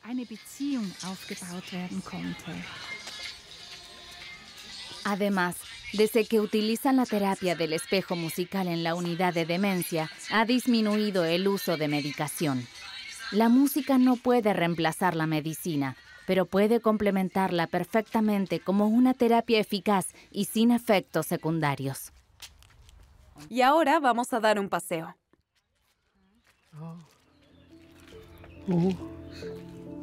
eine Beziehung aufgebaut werden konnte. Además, desde que utilizan la terapia del espejo musical en la unidad de demencia, ha disminuido el uso de medicación. La música no puede reemplazar la medicina, pero puede complementarla perfectamente como una terapia eficaz y sin efectos secundarios. Y ahora vamos a dar un paseo.